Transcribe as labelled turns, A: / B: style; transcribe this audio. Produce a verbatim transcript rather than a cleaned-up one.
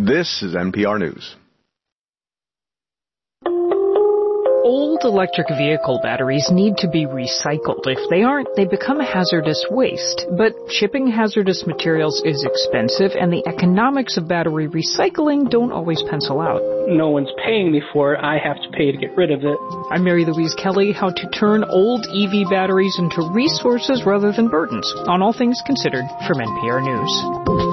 A: This is N P R News.
B: Old electric vehicle batteries need to be recycled. If they aren't, they become hazardous waste. But shipping hazardous materials is expensive, and the economics of battery recycling don't always pencil out.
C: No one's paying me for it. I have to pay to get rid of it.
B: I'm Mary Louise Kelly. How to turn old E V batteries into resources rather than burdens on All Things Considered from N P R News.